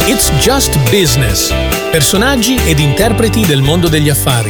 It's Just Business. Personaggi ed interpreti del mondo degli affari.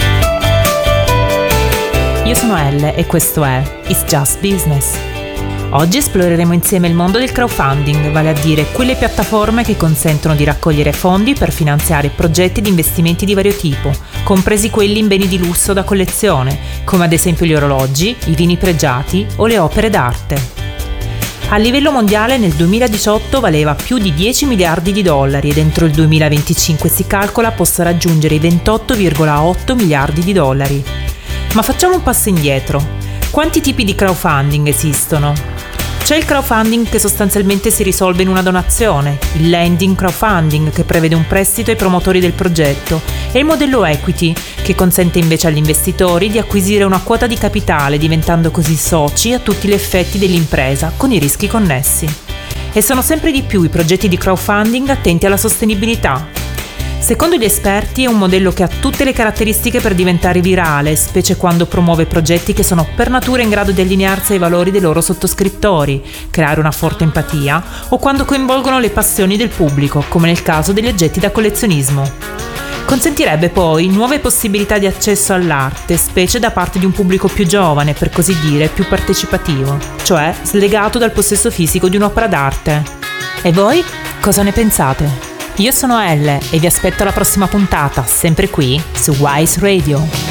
Io sono Elle e questo è It's Just Business. Oggi esploreremo insieme il mondo del crowdfunding, vale a dire quelle piattaforme che consentono di raccogliere fondi per finanziare progetti di investimenti di vario tipo, compresi quelli in beni di lusso da collezione, come ad esempio gli orologi, i vini pregiati o le opere d'arte. A livello mondiale nel 2018 valeva più di 10 miliardi di dollari ed entro il 2025 si calcola possa raggiungere i 28,8 miliardi di dollari. Ma facciamo un passo indietro. Quanti tipi di crowdfunding esistono? C'è il crowdfunding che sostanzialmente si risolve in una donazione, il lending crowdfunding che prevede un prestito ai promotori del progetto e il modello equity che consente invece agli investitori di acquisire una quota di capitale diventando così soci a tutti gli effetti dell'impresa con i rischi connessi. E sono sempre di più i progetti di crowdfunding attenti alla sostenibilità. Secondo gli esperti è un modello che ha tutte le caratteristiche per diventare virale, specie quando promuove progetti che sono per natura in grado di allinearsi ai valori dei loro sottoscrittori, creare una forte empatia o quando coinvolgono le passioni del pubblico, come nel caso degli oggetti da collezionismo. Consentirebbe poi nuove possibilità di accesso all'arte, specie da parte di un pubblico più giovane, per così dire più partecipativo, cioè slegato dal possesso fisico di un'opera d'arte. E voi cosa ne pensate? Io sono Elle e vi aspetto alla prossima puntata, sempre qui su Wise Radio.